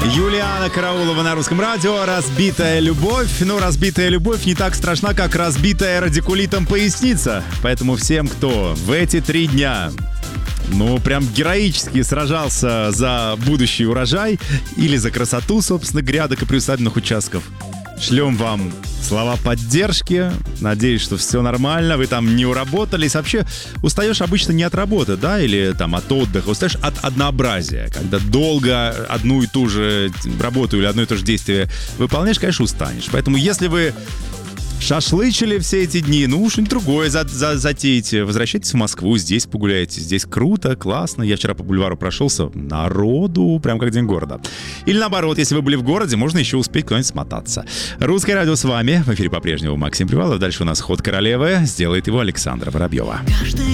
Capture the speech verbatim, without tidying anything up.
Юлиана Караулова на Русском радио. Разбитая любовь. Ну, разбитая любовь не так страшна, как разбитая радикулитом поясница. Поэтому всем, кто в эти три дня, ну, прям героически сражался за будущий урожай или за красоту, собственно, грядок и приусадебных участков, шлем вам слова поддержки. Надеюсь, что все нормально, вы там не уработались. Вообще, устаешь обычно не от работы, да, или там от отдыха, устаешь от однообразия. Когда долго одну и ту же работу или одно и то же действие выполняешь, конечно, устанешь. Поэтому, если вы шашлычили все эти дни, ну, что-нибудь другое за, за, затеете. Возвращайтесь в Москву, здесь погуляйте. Здесь круто, классно. Я вчера по бульвару прошелся, народу, прям как день города. Или наоборот, если вы были в городе, можно еще успеть куда-нибудь смотаться. Русское радио с вами. В эфире по-прежнему Максим Привалов. Дальше у нас «Ход королевы». Сделает его Александра Воробьева.